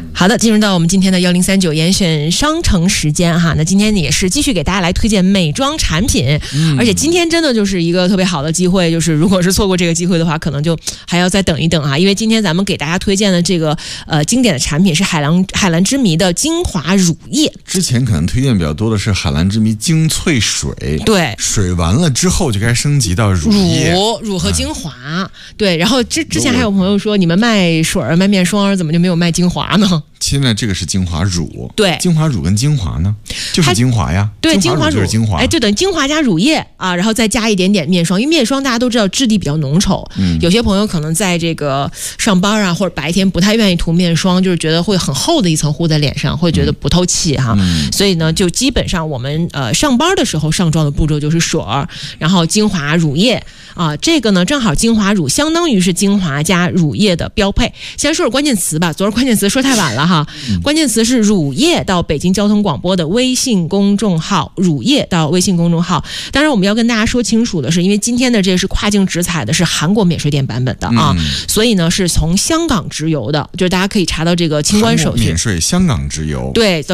好的，进入到我们今天的1039严选商城时间哈。那今天也是继续给大家来推荐美妆产品，而且今天真的就是一个特别好的机会，就是如果是错过这个机会的话，可能就还要再等一等啊。因为今天咱们给大家推荐的这个经典的产品是海蓝之谜的精华乳液。 之前可能推荐比较多的是海蓝之谜精粹水， 对， 水完了之后就该升级到乳液， 乳和精华，对。然后之前还有朋友说，你们卖水卖面霜，怎么就没有卖精华呢？ 现在这个是精华乳， 对， 精华乳跟精华呢，就是精华呀， 对， 精华乳就是精华， 哎，就等于精华加乳液啊，然后再加一点点面霜，因为面霜大家都知道质地比较浓稠，有些朋友可能在这个上班啊或者白天不太愿意涂面霜，就是觉得会很厚的一层糊在脸上，会觉得不透气哈，所以呢，就基本上我们上班的时候上妆的步骤就是水，然后精华乳液啊，这个呢正好精华乳相当于是精华加乳液的标配。先说说关键词吧，昨儿关键词说太晚了哈。关键词是乳液到北京交通广播的微信公众号，乳液到微信公众号。当然我们要跟大家说清楚的是，因为今天的这是跨境直采的，是韩国免税店版本的啊，所以呢是从香港直邮的，就是大家可以查到这个清关手续， 免税香港直邮， 对。